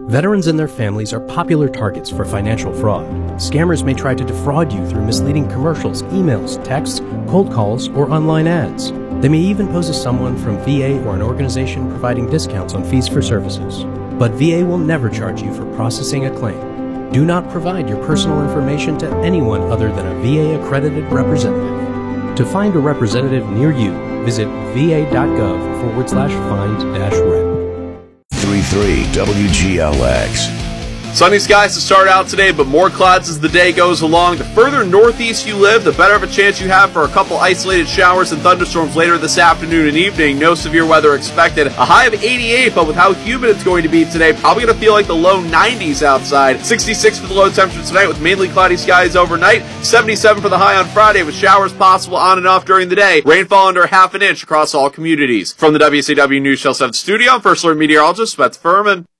Veterans and their families are popular targets for financial fraud. Scammers may try to defraud you through misleading commercials, emails, texts, cold calls, or online ads. They may even pose as someone from VA or an organization providing discounts on fees for services. But VA will never charge you for processing a claim. Do not provide your personal information to anyone other than a VA-accredited representative. To find a representative near you, visit va.gov/find-rep. 33 WGLX. Sunny skies to start out today, but more clouds as the day goes along. The further northeast you live, the better of a chance you have for a couple isolated showers and thunderstorms later this afternoon and evening. No severe weather expected. A high of 88, but with how humid it's going to be today, probably going to feel like the low 90s outside. 66 for the low temperature tonight with mainly cloudy skies overnight. 77 for the high on Friday with showers possible on and off during the day. Rainfall under half an inch across all communities. From the WCW News Channel 7 studio, I'm First Alert Meteorologist Beth Furman.